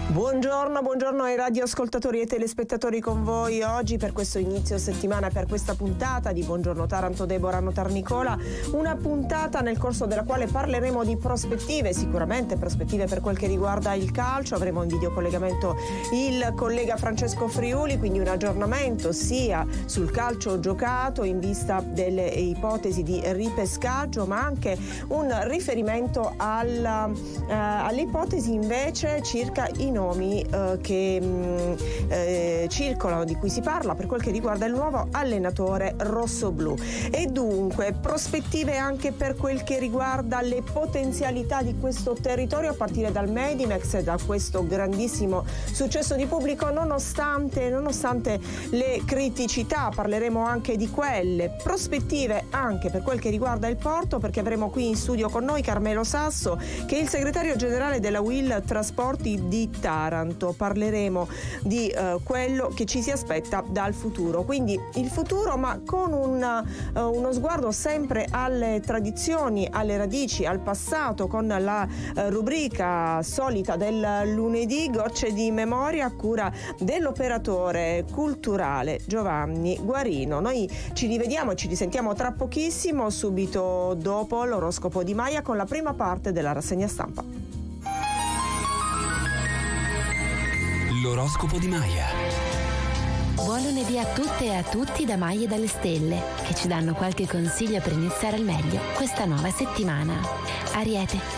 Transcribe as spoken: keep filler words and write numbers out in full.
Buongiorno, buongiorno ai radioascoltatori e telespettatori con voi oggi per questo inizio settimana, per questa puntata di Buongiorno Taranto, Deborah Notarnicola, una puntata nel corso della quale parleremo di prospettive, sicuramente prospettive per quel che riguarda il calcio. Avremo in videocollegamento il collega Francesco Friuli, quindi un aggiornamento sia sul calcio giocato in vista delle ipotesi di ripescaggio, ma anche un riferimento alla, eh, alle ipotesi invece circa i nomi eh, che mh, eh, circolano, di cui si parla per quel che riguarda il nuovo allenatore rossoblu. E dunque prospettive anche per quel che riguarda le potenzialità di questo territorio a partire dal Medimex e da questo grandissimo successo di pubblico, nonostante, nonostante le criticità. Parleremo anche di quelle prospettive anche per quel che riguarda il porto, perché avremo qui in studio con noi Carmelo Sasso, che è il segretario generale della Will Trasporti di Taranto. Parleremo di eh, quello che ci si aspetta dal futuro, quindi il futuro ma con un, uh, uno sguardo sempre alle tradizioni, alle radici, al passato, con la uh, rubrica solita del lunedì, Gocce di memoria a cura dell'operatore culturale Giovanni Guarino. Noi ci rivediamo e ci risentiamo tra pochissimo, subito dopo l'oroscopo di Maia, con la prima parte della rassegna stampa. L'oroscopo di Maia. Buon lunedì a tutte e a tutti da Maia e dalle stelle, che ci danno qualche consiglio per iniziare al meglio questa nuova settimana. Ariete,